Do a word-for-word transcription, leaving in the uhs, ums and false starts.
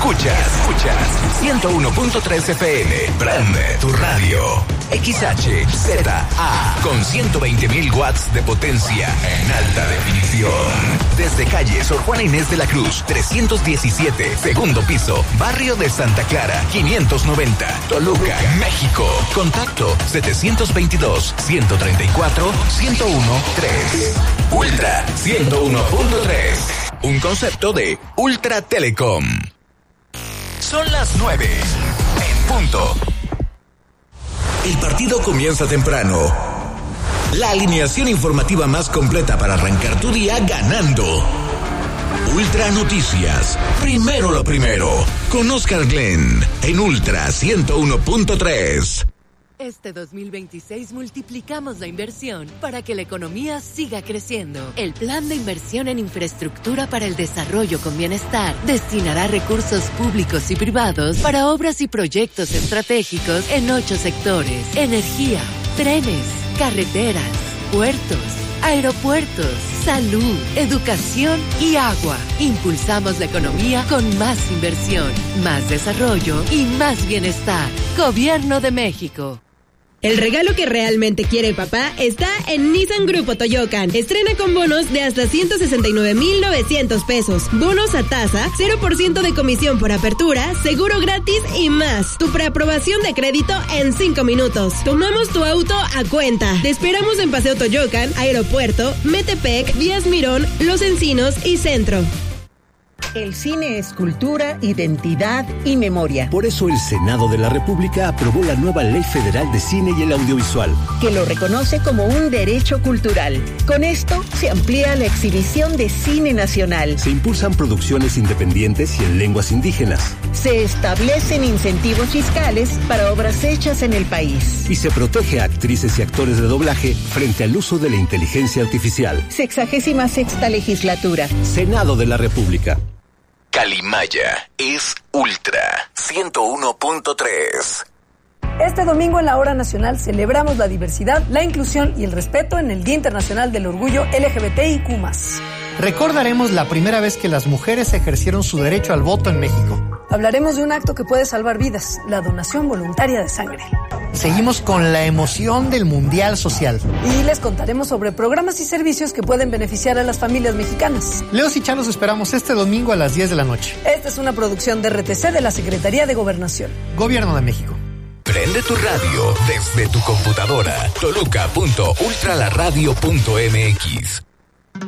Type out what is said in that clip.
Escuchas, escuchas ciento uno punto tres F M. Prende tu radio. X H Z A con ciento veinte mil watts de potencia en alta definición. Desde calle Sor Juana Inés de la Cruz, trescientos diecisiete, segundo piso, barrio de Santa Clara, quinientos noventa, Toluca, México. Contacto setecientos veintidós, ciento treinta y cuatro, ciento uno, tres. Ultra ciento uno punto tres. Un concepto de Ultra Telecom. Son las nueve. En punto. El partido comienza temprano. La alineación informativa más completa para arrancar tu día ganando. Ultra Noticias. Primero lo primero. Con Oscar Glenn. En Ultra ciento uno punto tres. Este dos mil veintiséis multiplicamos la inversión para que la economía siga creciendo. El Plan de Inversión en Infraestructura para el Desarrollo con Bienestar destinará recursos públicos y privados para obras y proyectos estratégicos en ocho sectores: energía, trenes, carreteras, puertos, aeropuertos, salud, educación y agua. Impulsamos la economía con más inversión, más desarrollo y más bienestar. Gobierno de México. El regalo que realmente quiere papá está en Nissan Grupo Toyocan. Estrena con bonos de hasta ciento sesenta y nueve mil novecientos pesos. Bonos a tasa, cero por ciento de comisión por apertura, seguro gratis y más. Tu preaprobación de crédito en cinco minutos. Tomamos tu auto a cuenta. Te esperamos en Paseo Toyocan, Aeropuerto, Metepec, Díaz Mirón, Los Encinos y Centro. El cine es cultura, identidad y memoria. Por eso el Senado de la República aprobó la nueva Ley Federal de Cine y el Audiovisual, que lo reconoce como un derecho cultural. Con esto se amplía la exhibición de cine nacional. Se impulsan producciones independientes y en lenguas indígenas. Se establecen incentivos fiscales para obras hechas en el país. Y se protege a actrices y actores de doblaje frente al uso de la inteligencia artificial. Sexagésima sexta legislatura. Senado de la República. Calimaya es Ultra ciento uno punto tres. Este domingo en la Hora Nacional celebramos la diversidad, la inclusión y el respeto en el Día Internacional del Orgullo L G B T I Q más. Recordaremos la primera vez que las mujeres ejercieron su derecho al voto en México. Hablaremos de un acto que puede salvar vidas, la donación voluntaria de sangre. Seguimos con la emoción del Mundial Social. Y les contaremos sobre programas y servicios que pueden beneficiar a las familias mexicanas. Leos y Chá los esperamos este domingo a las diez de la noche. Esta es una producción de R T C de la Secretaría de Gobernación. Gobierno de México. Prende tu radio desde tu computadora. toluca punto ultralaradio punto m x.